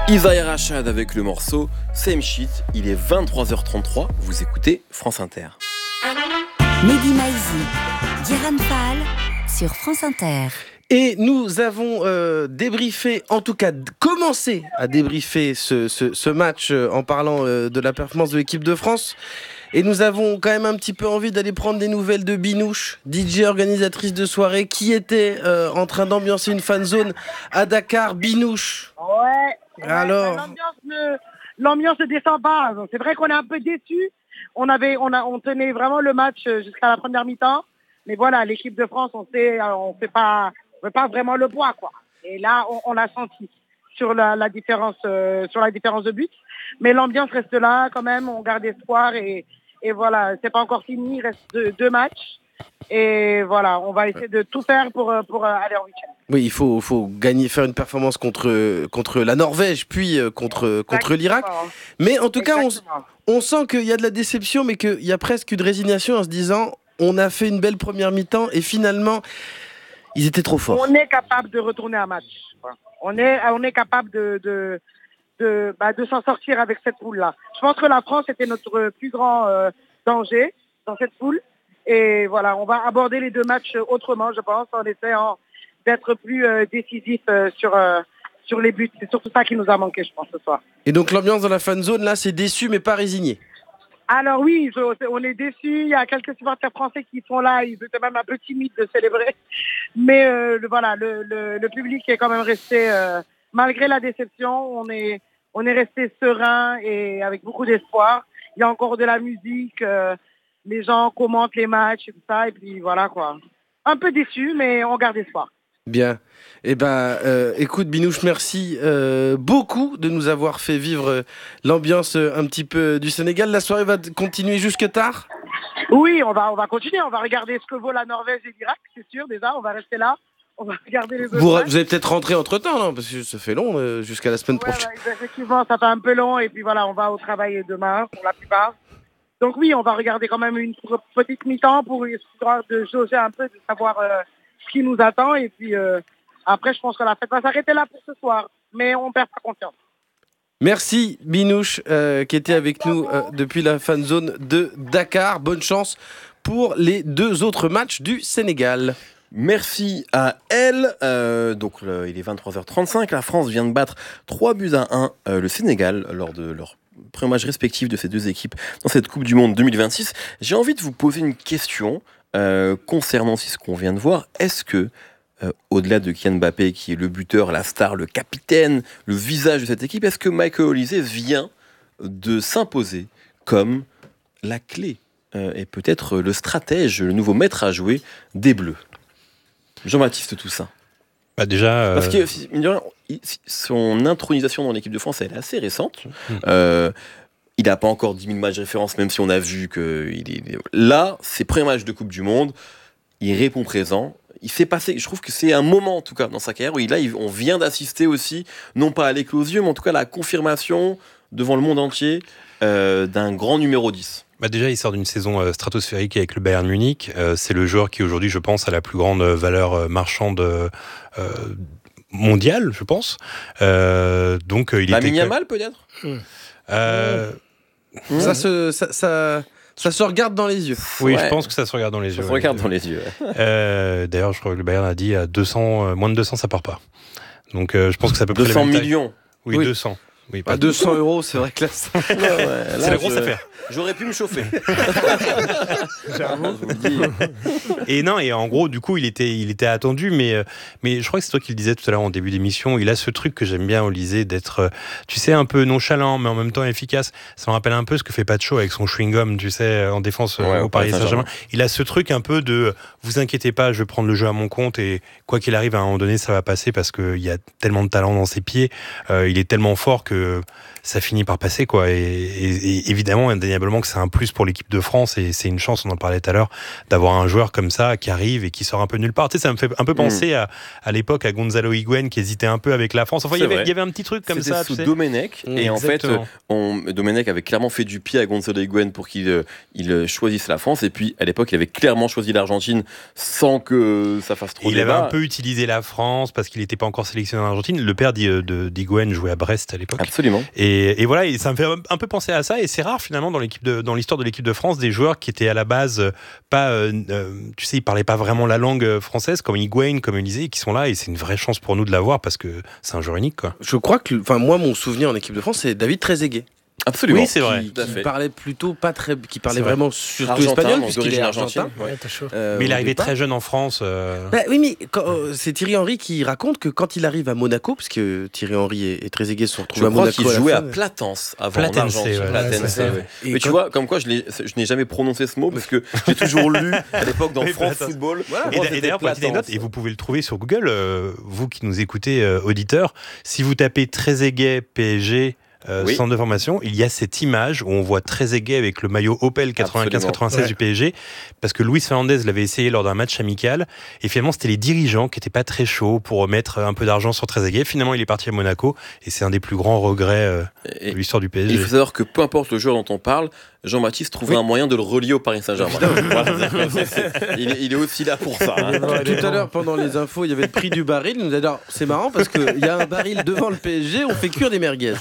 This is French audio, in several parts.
Isaiah Rachad avec le morceau Same Shit. Il est 23h33. Vous écoutez France Inter. Mehdi Maizi, Diran Fall sur France Inter. Et nous avons débriefé, en tout cas commencé à débriefer ce match en parlant de la performance de l'équipe de France. Et nous avons quand même un petit peu envie d'aller prendre des nouvelles de Binouche, DJ organisatrice de soirée, qui était en train d'ambiancer une fan zone à Dakar. Binouche. Ouais. Alors, l'ambiance ne descend pas. Donc, c'est vrai qu'on est un peu déçus. On tenait vraiment le match jusqu'à la première mi-temps. Mais voilà, l'équipe de France, on fait pas vraiment le poids, quoi. Et là, on l'a senti sur la différence de but. Mais l'ambiance reste là quand même. On garde espoir et voilà, c'est pas encore fini. Il reste deux matchs. Et voilà, on va essayer de tout faire pour aller en week-end. Oui, il faut gagner, faire une performance contre la Norvège, puis contre l'Irak. Mais en tout cas, on sent qu'il y a de la déception, mais qu'il y a presque une résignation en se disant on a fait une belle première mi-temps et finalement, ils étaient trop forts. On est capable de retourner un match. On est capable de s'en sortir avec cette poule-là. Je pense que la France était notre plus grand danger dans cette poule. Et voilà, on va aborder les deux matchs autrement, je pense, en essayant d'être plus décisif sur les buts. C'est surtout ça qui nous a manqué, je pense, ce soir. Et donc l'ambiance dans la fan zone, là, c'est déçu mais pas résigné. Alors oui, on est déçus. Il y a quelques supporters français qui sont là. Ils étaient même un peu timides de célébrer. Mais le public est quand même resté, malgré la déception, on est resté serein et avec beaucoup d'espoir. Il y a encore de la musique. Les gens commentent les matchs et tout ça. Et puis voilà, quoi. Un peu déçus, mais on garde espoir. Bien. Eh ben, écoute Binouche, merci beaucoup de nous avoir fait vivre l'ambiance un petit peu du Sénégal. La soirée va continuer jusque tard ? Oui, on va continuer. On va regarder ce que vaut la Norvège et l'Irak, c'est sûr. Déjà, on va rester là. On va regarder les autres. Vous allez peut-être rentrer entre-temps, non ? Parce que ça fait long jusqu'à la semaine prochaine. Ouais, effectivement, ça fait un peu long. Et puis voilà, on va au travail demain pour la plupart. Donc oui, on va regarder quand même une petite mi-temps pour histoire de jauger un peu, de savoir ce qui nous attend. Et puis après, je pense que la fête va s'arrêter là pour ce soir. Mais on perd pas confiance. Merci Binouche qui était avec nous depuis la fan zone de Dakar. Bonne chance pour les deux autres matchs du Sénégal. Merci à elle. Il est 23h35. La France vient de battre 3-1 le Sénégal lors de leur premier match respectif de ces deux équipes dans cette Coupe du Monde 2026. J'ai envie de vous poser une question concernant ce qu'on vient de voir. Est-ce que, au-delà de Kylian Mbappé, qui est le buteur, la star, le capitaine, le visage de cette équipe, est-ce que Michael Olise vient de s'imposer comme la clé et peut-être le stratège, le nouveau maître à jouer des Bleus ? Jean-Baptiste Toussaint. Déjà, parce que son intronisation dans l'équipe de France, elle est assez récente. Il n'a pas encore 10 000 matchs de référence, même si on a vu qu'il est là. Ses premiers matchs de Coupe du Monde, il répond présent. Il s'est passé, je trouve que c'est un moment en tout cas dans sa carrière où on vient d'assister aussi, non pas à l'éclosion, mais en tout cas à la confirmation devant le monde entier d'un grand numéro 10. Déjà, il sort d'une saison stratosphérique avec le Bayern Munich. C'est le joueur qui, aujourd'hui, je pense, a la plus grande valeur marchande mondiale, je pense. Donc, il Lamine Yamal, peut-être Ça se regarde dans les yeux. Oui, je pense que ça se regarde dans les yeux. Ça se regarde dans les yeux. D'ailleurs, je crois que le Bayern a dit à 200, moins de 200, ça part pas. Donc, je pense que ça peut 200 millions. Oui, 200. Oui, pas 200 €, c'est vrai que là, c'est la grosse affaire. J'aurais pu me chauffer. J'avoue. Et non, et en gros, du coup, il était attendu, mais je crois que c'est toi qui le disais tout à l'heure en début d'émission. Il a ce truc que j'aime bien, Olysée, d'être, tu sais, un peu nonchalant, mais en même temps efficace. Ça me rappelle un peu ce que fait Pacho avec son chewing-gum, tu sais, en défense au Paris Saint-Germain. Il a ce truc un peu de, vous inquiétez pas, je vais prendre le jeu à mon compte et quoi qu'il arrive, à un moment donné, ça va passer parce qu'il y a tellement de talent dans ses pieds. Il est tellement fort que que ça finit par passer, quoi. Et évidemment, indéniablement que c'est un plus pour l'équipe de France, et c'est une chance, on en parlait tout à l'heure, d'avoir un joueur comme ça qui arrive et qui sort un peu de nulle part. Tu sais, ça me fait un peu penser à l'époque à Gonzalo Higuaín qui hésitait un peu avec la France. Enfin, il y avait un petit truc comme ça. C'était sous Domenech, et en fait, Domenech avait clairement fait du pied à Gonzalo Higuaín pour qu'il choisisse la France, et puis à l'époque, il avait clairement choisi l'Argentine sans que ça fasse trop débat. Il avait un peu utilisé la France parce qu'il n'était pas encore sélectionné en Argentine. Le père d'Higuaín jouait à Brest à l'époque. Absolument. Et voilà, et ça me fait un peu penser à ça, et c'est rare finalement dans l'histoire de l'équipe de France des joueurs qui étaient à la base pas, tu sais, ils parlaient pas vraiment la langue française comme Higuaín, comme Olysée, qui sont là, et c'est une vraie chance pour nous de l'avoir parce que c'est un joueur unique, quoi. Je crois que, moi, mon souvenir en équipe de France, c'est David Trezeguet. Absolument. Oui, c'est vrai. Qui parlait plutôt pas très, qui parlait C'est vraiment surtout Argentin, espagnol donc puisqu'il est d'origine argentin. argentine. Ouais, t'as chaud. Mais il est arrivé au départ. très jeune en France. Oui, mais c'est Thierry Henry qui raconte que quand il arrive à Monaco, parce que Thierry Henry et Trezeguet se sont retrouvés Je à crois Monaco. qu'il jouait la à fin. Platense avant Platense, l'Argentine. ouais. Platense, Ouais, c'est ça. ouais. Et Mais tu vois, comme quoi je n'ai jamais prononcé ce mot parce que j'ai toujours lu à l'époque dans Oui, France Platense. Football. Et d'ailleurs, pour la petite anecdote, et vous pouvez le trouver sur Google, vous qui nous écoutez, auditeurs, si vous tapez Trezeguet PSG Oui. centre de formation, il y a cette image où on voit Trezeguet avec le maillot Opel 95-96 Ouais. du PSG, parce que Luis Fernandez l'avait essayé lors d'un match amical, et finalement c'était les dirigeants qui n'étaient pas très chauds pour mettre un peu d'argent sur Trezeguet. Finalement il est parti à Monaco, et c'est un des plus grands regrets Et de l'histoire du il PSG. faut savoir que peu importe le joueur dont on parle, Jean-Baptiste trouvait un moyen de le relier au Paris Saint-Germain. Voilà, il est aussi là pour ça. hein. Tout à l'heure, pendant les infos, il y avait le prix du baril. Il nous a dit, alors, c'est marrant parce qu'il y a un baril devant le PSG, on fait cuire des merguez.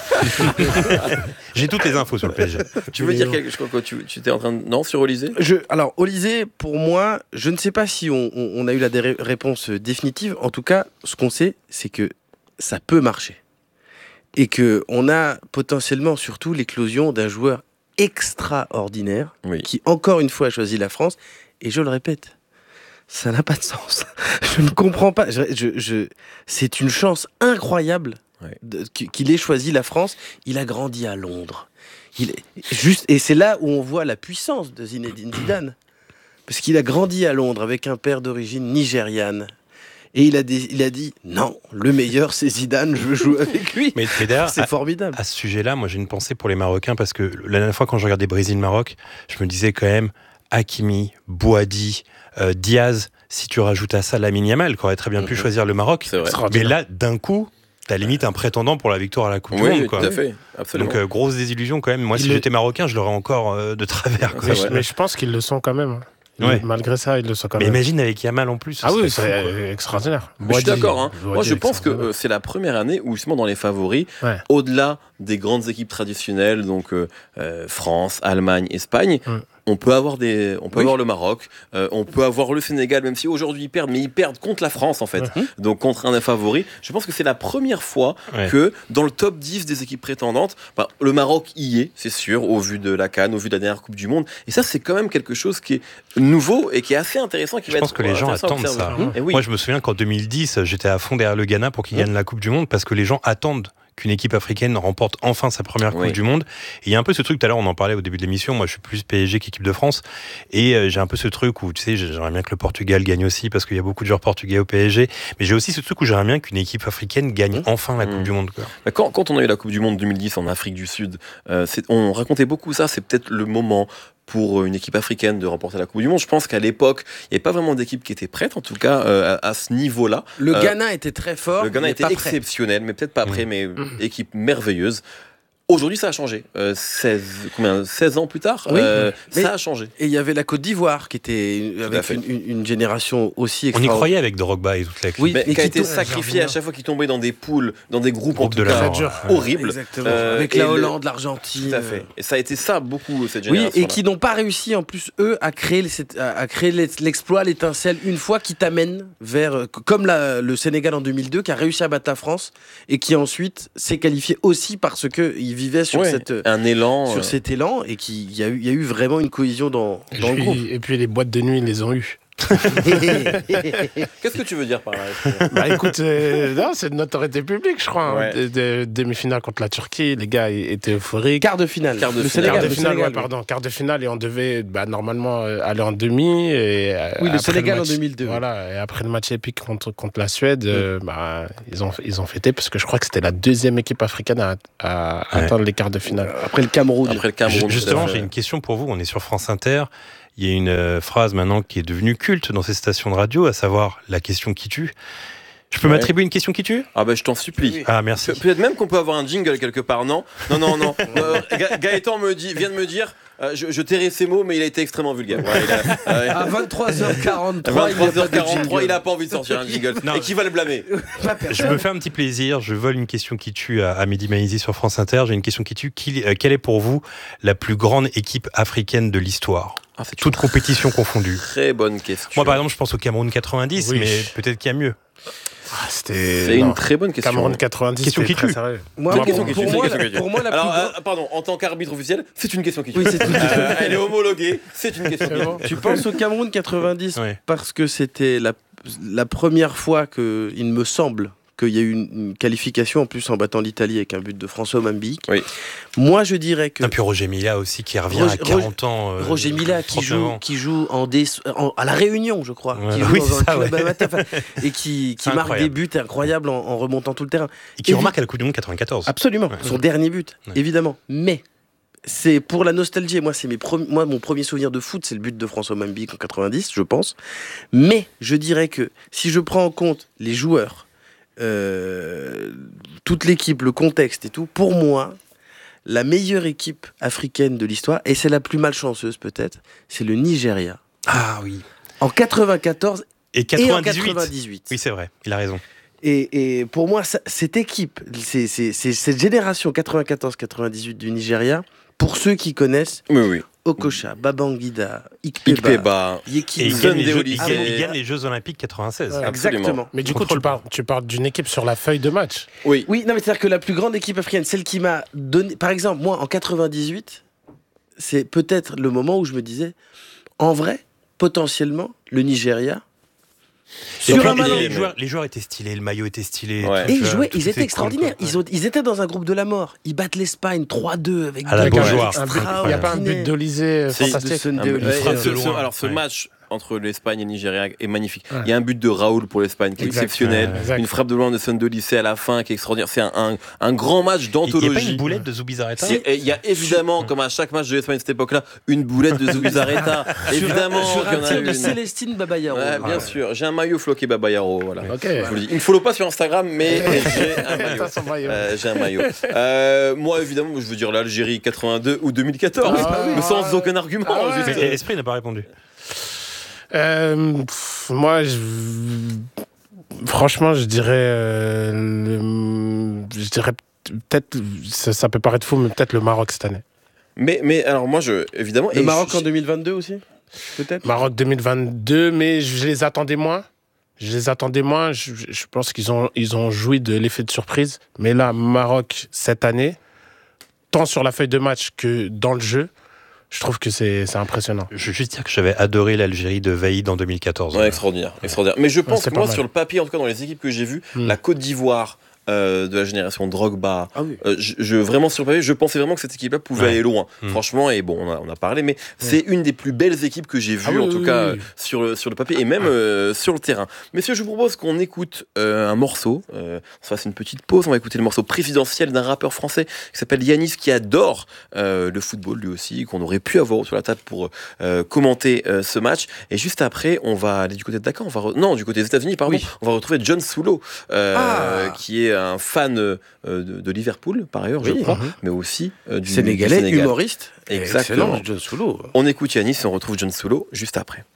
J'ai toutes les infos sur le PSG. Tu veux dire quelque chose quoi, tu étais en train de... Non, sur Olysée Alors, Olysée, pour moi, je ne sais pas si on a eu la réponse définitive. En tout cas, ce qu'on sait, c'est que ça peut marcher. Et qu'on a potentiellement surtout l'éclosion d'un joueur extraordinaire Oui. qui, encore une fois, a choisi la France. Et je le répète, ça n'a pas de sens. Je ne comprends pas. C'est une chance incroyable Ouais. qu'il ait choisi la France. Il a grandi à Londres. Et c'est là où on voit la puissance de Zinedine Zidane. Parce qu'il a grandi à Londres avec un père d'origine nigériane. Et il a dit, non, le meilleur c'est Zidane, je veux jouer avec lui. Mais d'ailleurs, C'est formidable. à ce sujet-là, moi j'ai une pensée pour les Marocains, parce que la dernière fois quand je regardais Brésil-Maroc, je me disais quand même Hakimi, Bouhaddi, Diaz, si tu rajoutes à ça Lamine Yamal, qui aurait très bien pu choisir le Maroc. C'est vrai. Mais là, d'un coup, t'as limite un prétendant pour la victoire à la Coupe du Monde, Oui, quoi. tout à fait. Absolument. Donc grosse désillusion quand même. Moi, si j'étais Marocain, je l'aurais encore de travers, quoi. Mais je pense qu'ils le sont quand même. Ouais. Malgré ça, ils le sont quand Mais même. imagine avec Yamal en plus. ce Ah oui, serait fou, quoi. c'est extraordinaire. Je suis d'accord. Hein. Boadi, Moi, je pense extraordinaire. que c'est la première année où, justement, dans les favoris, Ouais. au-delà des grandes équipes traditionnelles, donc France, Allemagne, Espagne, on peut avoir avoir le Maroc, on peut avoir le Sénégal, même si aujourd'hui ils perdent, mais ils perdent contre la France en fait, donc contre un des favoris. Je pense que c'est la première fois que dans le top 10 des équipes prétendantes, le Maroc y est, c'est sûr, au vu de la CAN, au vu de la dernière Coupe du Monde. Et ça, c'est quand même quelque chose qui est nouveau et qui est assez intéressant. Je pense que les gens attendent ça. Et oui. Moi, je me souviens qu'en 2010, j'étais à fond derrière le Ghana pour qu'il gagne la Coupe du Monde, parce que les gens attendent qu'une équipe africaine remporte enfin sa première Coupe du Monde. Et il y a un peu ce truc, tout à l'heure on en parlait au début de l'émission, moi je suis plus PSG qu'équipe de France, et j'ai un peu ce truc où tu sais, j'aimerais bien que le Portugal gagne aussi, parce qu'il y a beaucoup de joueurs portugais au PSG, mais j'ai aussi ce truc où j'aimerais bien qu'une équipe africaine gagne enfin la Coupe du Monde, quoi. Quand on a eu la Coupe du Monde 2010 en Afrique du Sud, on racontait beaucoup ça, c'est peut-être le moment pour une équipe africaine de remporter la Coupe du Monde. Je pense qu'à l'époque, il n'y avait pas vraiment d'équipe qui était prête, en tout cas à ce niveau-là. Le Ghana était très fort. Le Ghana était exceptionnel, mais peut-être pas prêt, mais équipe merveilleuse. Aujourd'hui, ça a changé. 16 ans plus tard, ça a changé. Et il y avait la Côte d'Ivoire qui était avec une génération aussi On y extraordinaire. croyait avec Drogba et toute la clique. Oui, mais mais qui a qui été tombe- sacrifié à chaque fois qu'il tombait dans des poules, dans des groupes en Groupe tout de cas la horribles. Exactement. Avec la Hollande, l'Argentine. Tout à fait. Et ça a été ça beaucoup, cette Oui, génération. et qui n'ont pas réussi en plus, eux, à créer l'exploit, l'étincelle, une fois qui t'amène vers, comme le Sénégal en 2002, qui a réussi à battre la France, et qui ensuite s'est qualifié aussi parce qu'ils vivaient sur un élan. Sur cet élan, et qu'il y a eu vraiment une cohésion dans le groupe. Et puis les boîtes de nuit, ils les ont eues. Qu'est-ce que tu veux dire par là? Bah écoute, non, c'est de notoriété publique, je crois. Ouais. Demi-finale contre la Turquie, les gars étaient euphoriques. Quart de finale. Quart de Le finale. Sénégal. Quart de le finale, Sénégal, ouais, pardon. Quart de finale et on devait normalement aller en demi. Et, Oui, le après Sénégal en match- 2002. Voilà, et après le match épique contre la Suède, ils ont fêté parce que je crois que c'était la deuxième équipe africaine à atteindre les quarts de finale. Après le Cameroun. Après le Cameroun. Justement, tout à fait. j'ai une question pour vous. On est sur France Inter. Il y a une phrase maintenant qui est devenue culte dans ces stations de radio, à savoir la question qui tue. Je peux Ouais. m'attribuer une question qui tue? Ah bah je t'en supplie. Ah, merci. Peut-être même qu'on peut avoir un jingle quelque part, non? Non. Gaëtan vient de me dire, je tairai ses mots, mais il a été extrêmement vulgaire. Ouais, À 23h43, il n'y a pas de 23h43, jingle. il a pas envie de sortir un jingle. Non. Et qui va le blâmer? Je me fais un petit plaisir. Je vole une question qui tue à Mehdi Maizi sur France Inter. J'ai une question qui tue. Quelle est pour vous la plus grande équipe africaine de l'histoire? Ah, c'est Toute compétition confondue. très bonne question. Moi, par exemple, je pense au Cameroun 90, Oui. mais peut-être qu'il y a mieux. C'est une très bonne question. Cameroun 90, Question c'était qui très tue. sérieux. Moi, C'est une question qui tue, pour moi, c'est une question qui tue. pour moi, la plus Alors, grande- pardon, en tant qu'arbitre officiel, c'est une question qui tue. Oui, c'est une Elle est homologuée, c'est une question qui C'est bon. tue. Tu penses au Cameroun 90 Ouais. parce que c'était la première fois que, il me semble, qu'il y a eu une qualification en plus en battant l'Italie avec un but de François Mambik. Oui. Moi, je dirais que Et puis Roger Mila aussi qui revient Roger- à 40 ans. Roger Mila 39 ans. qui joue à la Réunion, je crois, Ouais, qui joue oui, dans c'est un ça, club ouais. amateur, enfin, et qui marque Incroyable. des buts incroyables en remontant tout le terrain. Et qui Évi- remarque à la Coupe du Monde 94. Absolument, Ouais. son dernier but, Ouais. évidemment. Mais c'est pour la nostalgie. Moi, mon premier souvenir de foot, c'est le but de François Mambik en 90, je pense. Mais je dirais que si je prends en compte les joueurs, toute l'équipe, le contexte et tout, pour moi, la meilleure équipe africaine de l'histoire, et c'est la plus malchanceuse peut-être, c'est le Nigeria. Ah oui. En 94 Et et 98. en 98. Oui, c'est vrai. Il a raison. Et pour moi, cette équipe, c'est cette génération 94-98 du Nigeria, pour ceux qui connaissent, Oui. Okocha, Babangida, Ikpeba, Ikpeba. Et Yekini. il Sunday gagne, les jeux, Odyssey. il gagne les Jeux Olympiques 96. Ouais. Exactement. Mais du coup, tu parles d'une équipe sur la feuille de match. Oui. Oui, non, mais c'est-à-dire que la plus grande équipe africaine, celle qui m'a donné. Par exemple, moi, en 98, c'est peut-être le moment où je me disais, en vrai, potentiellement, le Nigeria. Et Sur puis, un malentendu. les joueurs étaient stylés, le maillot était stylé. Ouais. Et tout, ils tout étaient était extraordinaires. cool, quoi. Ils étaient dans un groupe de la mort. Ils battent l'Espagne 3-2 avec À la des buts Beaujoire. Il n'y a pas un but d'Olysée C'est- fantastique. de Sunday Ah, Olyse. frappe de ce- loin. alors ce Ouais. match entre l'Espagne et le Nigeria est magnifique. Ouais. Il y a un but de Raoul pour l'Espagne qui est Exact. exceptionnel, Ouais, exact. une frappe de loin de Sunday Olyse à la fin qui est extraordinaire. C'est un grand match Il n'y a pas d'anthologie. une boulette de Zubizarreta? Et il y a évidemment, comme à chaque match de l'Espagne à cette époque-là, une boulette de Zubizarreta. Évidemment Sur qu'il y un en a tir de une. Célestine Babayaro. Ouais, bien sûr. J'ai un maillot floqué Babayaro. Voilà. Ok. Je vous le dis. Il ne me follow pas sur Instagram, mais j'ai un maillot. Attends, son maillot. J'ai un maillot. Moi, évidemment, je veux dire l'Algérie 82 ou 2014, Ah oui. mais sans aucun argument. Ah ouais. juste, Mais Esprit n'a pas répondu. Moi, franchement, je dirais peut-être, ça peut paraître fou, mais peut-être le Maroc cette année. mais alors, moi, évidemment. Le et Maroc je- en 2022 aussi, peut-être. Maroc 2022, mais je les attendais moins. Je pense qu'ils ont joui de l'effet de surprise. Mais là, Maroc cette année, tant sur la feuille de match que dans le jeu, je trouve que c'est impressionnant. Je veux juste dire que j'avais adoré l'Algérie de Vaïd en 2014. Ouais, extraordinaire. Mais je pense c'est que pas moi, mal. sur le papier, en tout cas dans les équipes que j'ai vues, Hmm. la Côte d'Ivoire de la génération Drogba, Ah oui. vraiment sur le papier, je pensais vraiment que cette équipe-là pouvait Ouais. aller loin. Hmm. Franchement, et bon, on a parlé, mais c'est une des plus belles équipes que j'ai vues, Ah oui, en tout oui, cas, oui. sur le papier et même sur le terrain. Messieurs, je vous propose qu'on écoute un morceau. On se fasse une petite pause. On va écouter le morceau présidentiel d'un rappeur français qui s'appelle Yanis, qui adore le football lui aussi, qu'on aurait pu avoir sur la table pour commenter ce match. Et juste après, on va aller du côté de Dakar, non, du côté des États-Unis, pardon. Oui. On va retrouver John Soulo, Ah. qui est un fan de Liverpool, par ailleurs, je Oui. crois, Mhm. mais aussi du Sénégalais, Sénégal. humoriste. Exactement. Excellent, John Soulo. On écoute Yanis et on retrouve John Soulo juste après.